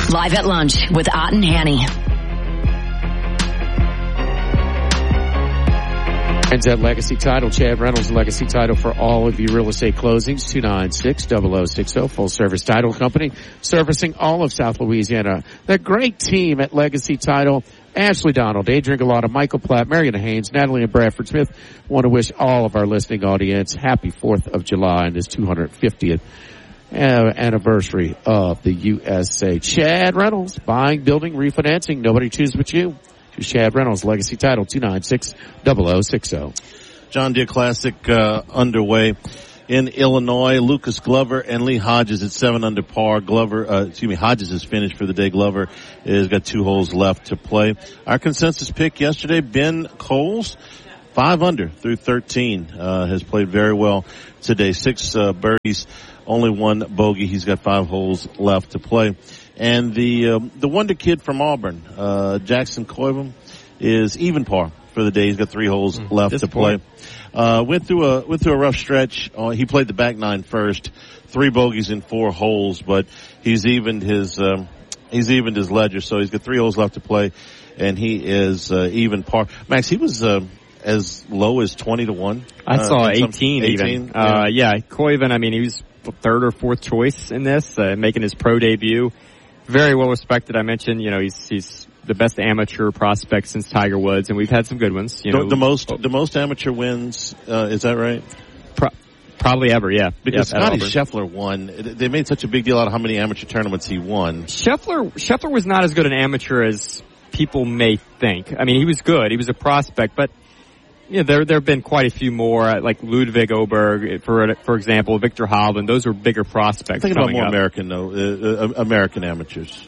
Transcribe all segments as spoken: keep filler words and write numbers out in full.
Live at Lunch with Ott and Hanny. Friends at Legacy Title, Chad Reynolds, Legacy Title for all of your real estate closings, two nine six, zero zero six zero, full service title company, servicing all of South Louisiana. That great team at Legacy Title, Ashley Donald, Adrian Galata, Michael Platt, Marion Haynes, Natalie and Bradford Smith, want to wish all of our listening audience happy fourth of July and this two hundred fiftieth uh, anniversary of the U S A. Chad Reynolds, buying, building, refinancing, nobody chooses but you. Chad Reynolds, Legacy Title, two nine six, zero zero six zero. John Deere Classic uh, underway in Illinois. Lucas Glover and Lee Hodges at seven under par. Glover, uh, excuse me, Hodges is finished for the day. Glover has got two holes left to play. Our consensus pick yesterday, Ben Coles, five under through thirteen, uh, has played very well today. Six uh, birdies, only one bogey. He's got five holes left to play. And the um, the wonder kid from Auburn, uh, Jackson Coyvam, is even par for the day. He's got three holes mm, left to play. Uh, went through a went through a rough stretch. Uh, he played the back nine first, three bogeys in four holes, but he's evened his um, he's evened his ledger. So he's got three holes left to play, and he is uh, even par. Max, he was uh, as low as twenty to one. I uh, saw eighteen, eighteen even. Uh, yeah, yeah Coyvan. I mean, he was third or fourth choice in this, uh, making his pro debut. Very well respected. I mentioned, you know, he's he's the best amateur prospect since Tiger Woods, and we've had some good ones. You know, the, the most the most amateur wins. Uh, is that right? Pro- probably ever, yeah. Because yep, Scotty Scheffler won. They made such a big deal out of how many amateur tournaments he won. Scheffler Scheffler was not as good an amateur as people may think. I mean, he was good. He was a prospect, but yeah, there there have been quite a few more, like Ludwig Oberg, for for example, Victor Hovland. Those are bigger prospects. Thinking about more up. American though, uh, uh, American amateurs.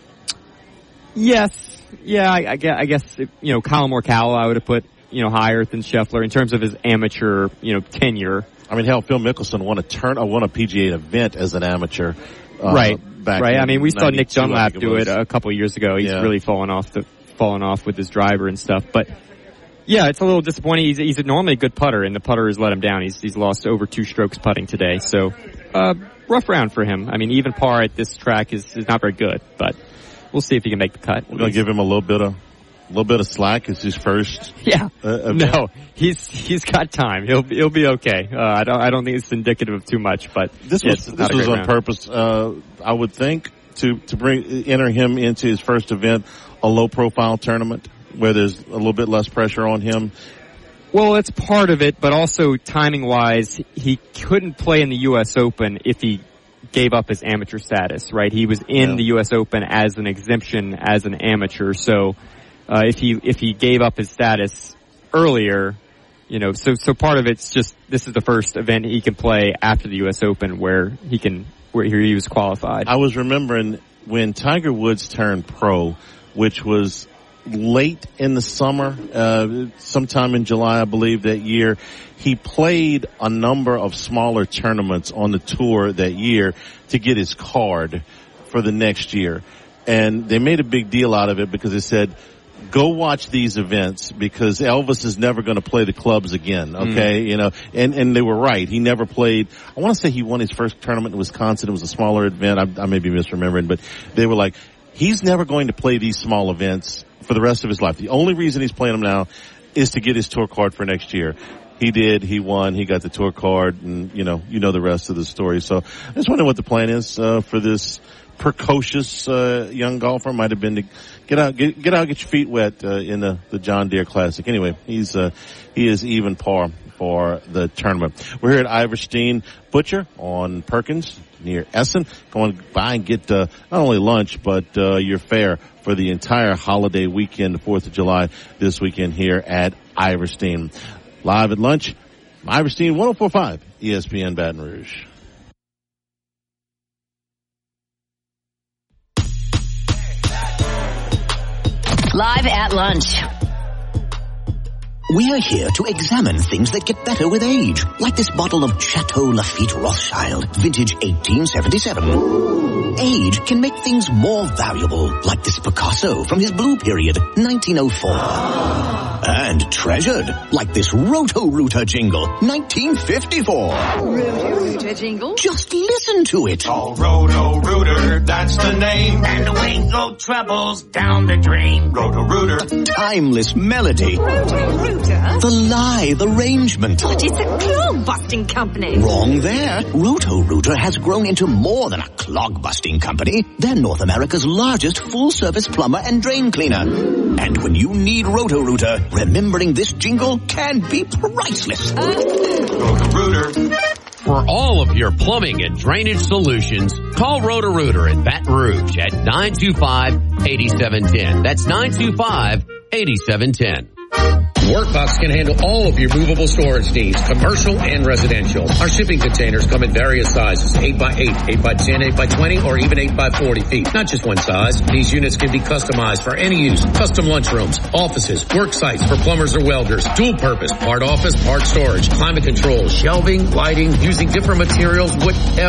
Yes, yeah, I, I guess, I guess if, you know, Colin Morikawa I would have put you know higher than Scheffler in terms of his amateur you know tenure. I mean, hell, Phil Mickelson won a turn, uh, won a P G A event as an amateur. Uh, right, back right. I mean, we saw Nick Dunlap it do it a couple of years ago. He's yeah. really fallen off the fallen off with his driver and stuff, but. Yeah, it's a little disappointing. He's, he's a normally a good putter, and the putter has let him down. He's he's lost over two strokes putting today. So, uh, rough round for him. I mean, even par at this track is, is not very good, but we'll see if he can make the cut. We're going to give him a little bit of a little bit of slack. It's his first. Yeah. Uh, no, he's he's got time. He'll he'll be okay. Uh, I don't I don't think it's indicative of too much, but this yeah, was this was on round. purpose. Uh, I would think to to bring enter him into his first event, a low profile tournament, where there's a little bit less pressure on him. Well, it's part of it, but also timing-wise, he couldn't play in the U S Open if he gave up his amateur status, right? He was in yeah. the U S Open as an exemption as an amateur, so uh, if he if he gave up his status earlier, you know, so so part of it's just this is the first event he can play after the U S Open where he can where he was qualified. I was remembering when Tiger Woods turned pro, which was late in the summer, uh, sometime in July, I believe, that year. He played a number of smaller tournaments on the tour that year to get his card for the next year. And they made a big deal out of it because they said, go watch these events because Elvis is never going to play the clubs again, okay? Mm. You know, and, and they were right. He never played. I want to say he won his first tournament in Wisconsin. It was a smaller event. I, I may be misremembering, but they were like, he's never going to play these small events for the rest of his life. The only reason he's playing them now is to get his tour card for next year. He did. He won. He got the tour card, and you know, you know the rest of the story. So I just wonder what the plan is uh, for this precocious uh, young golfer. Might have been to get out, get, get out, get your feet wet uh, in the, the John Deere Classic. Anyway, he's uh, he is even par for the tournament. We're here at Iverstein Butcher on Perkins near Essen. Go on by and get uh, not only lunch but uh, your fare for the entire holiday weekend, the fourth of July, this weekend here at Iverstein. Live at lunch, Iverstein one oh four point five E S P N Baton Rouge. Live at lunch. We're here to examine things that get better with age, like this bottle of Chateau Lafite Rothschild, vintage eighteen seventy-seven. Age can make things more valuable, like this Picasso from his blue period, nineteen oh four. And treasured, like this Roto-Rooter jingle, nineteen fifty-four. Roto-Rooter jingle? Just listen to it. Oh, Roto-Rooter, that's the name. And wink low trebles down the drain. Roto-Rooter. Timeless melody. Roto-Rooter? The lithe arrangement. But it's a clog-busting company. Wrong there. Roto-Rooter has grown into more than a clog-busting company. They're North America's largest full-service plumber and drain cleaner. And when you need Roto-Rooter, remembering this jingle can be priceless. Uh, Roto-Rooter. For all of your plumbing and drainage solutions, call Roto-Rooter in Baton Rouge at nine two five, eight seven one zero. That's nine two five, eight seven one zero. Workbox can handle all of your movable storage needs, commercial and residential. Our shipping containers come in various sizes, eight by eight, eight by ten, eight by twenty, or even eight by forty feet. Not just one size. These units can be customized for any use. Custom lunchrooms, offices, work sites for plumbers or welders, dual purpose, part office, part storage, climate control, shelving, lighting, using different materials, whatever.